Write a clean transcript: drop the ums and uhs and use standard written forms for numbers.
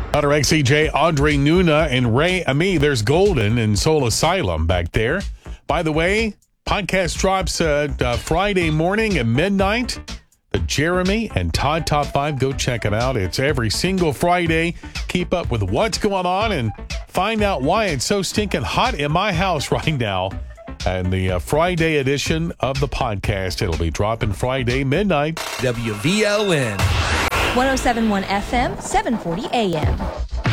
Hunter XCJ, Audrey Nuna, and Ray Ami. There's Golden and Soul Asylum back there. By the way, podcast drops Friday morning at midnight. The Jeremy and Todd Top 5. Go check it out. It's every single Friday. Keep up with what's going on and find out why it's so stinking hot in my house right now. And the Friday edition of the podcast, it'll be dropping Friday midnight. WVLN. 107.1 FM, 740 AM.